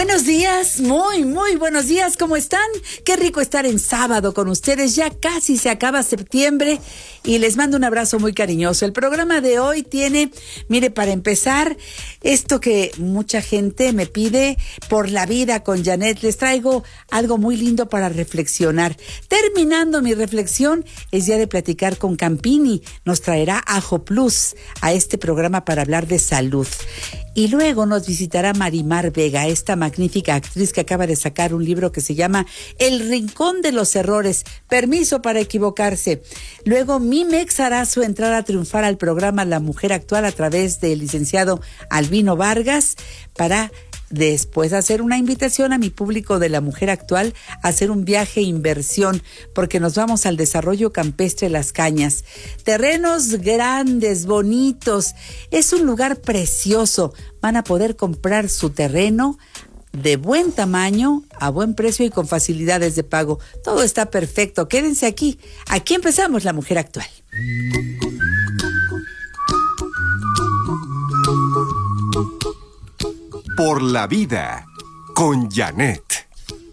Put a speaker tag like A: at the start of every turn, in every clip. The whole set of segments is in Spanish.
A: Buenos días, muy buenos días, ¿cómo están? Qué rico estar en sábado con ustedes, ya casi se acaba septiembre y les mando un abrazo muy cariñoso. El programa de hoy tiene, mire, para empezar, esto que mucha gente me pide, Por la Vida con Janet. Les traigo algo muy lindo para reflexionar. Terminando mi reflexión, es día de platicar con Campini, nos traerá Ajo Plus a este programa para hablar de salud. Y luego nos visitará Marimar Vega, esta magnífica actriz que acaba de sacar un libro que se llama El Rincón de los Errores, permiso para equivocarse. Luego Mimex hará su entrada triunfal al programa La Mujer Actual a través del licenciado Albino Vargas para después hacer una invitación a mi público de La Mujer Actual a hacer un viaje inversión, porque nos vamos al desarrollo campestre Las Cañas. Terrenos grandes, bonitos, es un lugar precioso. Van a poder comprar su terreno de buen tamaño, a buen precio y con facilidades de pago. Todo está perfecto. Quédense aquí. Aquí empezamos La Mujer Actual.
B: Por la Vida con Janet.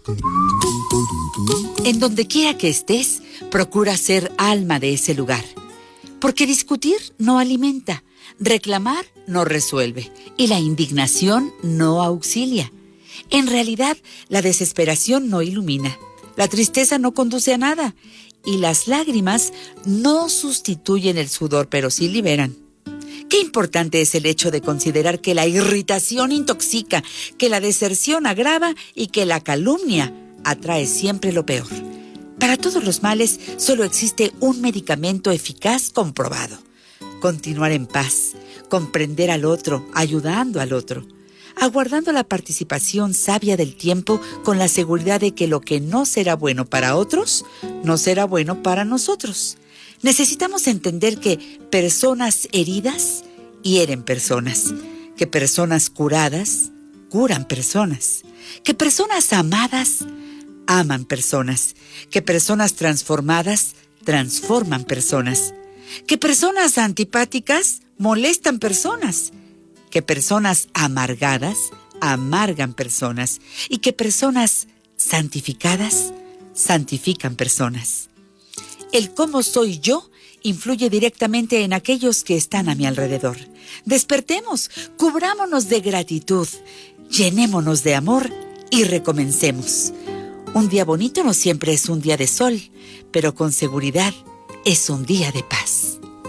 A: En donde quiera que estés, procura ser alma de ese lugar. Porque discutir no alimenta, reclamar no resuelve y la indignación no auxilia. En realidad, la desesperación no ilumina, la tristeza no conduce a nada y las lágrimas no sustituyen el sudor, pero sí liberan. Qué importante es el hecho de considerar que la irritación intoxica, que la deserción agrava y que la calumnia atrae siempre lo peor. Para todos los males solo existe un medicamento eficaz comprobado: continuar en paz, comprender al otro, ayudando al otro, aguardando la participación sabia del tiempo con la seguridad de que lo que no será bueno para otros, no será bueno para nosotros. Necesitamos entender que personas heridas hieren personas, que personas curadas curan personas, que personas amadas aman personas, que personas transformadas transforman personas, que personas antipáticas molestan personas, que personas amargadas amargan personas y que personas santificadas santifican personas. El cómo soy yo influye directamente en aquellos que están a mi alrededor. Despertemos, cubrámonos de gratitud, llenémonos de amor y recomencemos. Un día bonito no siempre es un día de sol, pero con seguridad es un día de paz.